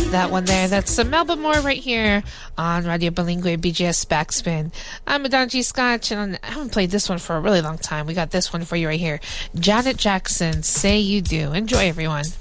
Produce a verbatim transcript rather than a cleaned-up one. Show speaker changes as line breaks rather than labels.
That one there, that's uh, Melba Moore right here on Radio Bilingue B G S Backspin. I'm Madonna G. Scotch, and I haven't played this one for a really long time. We got this one for you right here. Janet Jackson, Say You Do. Enjoy, everyone.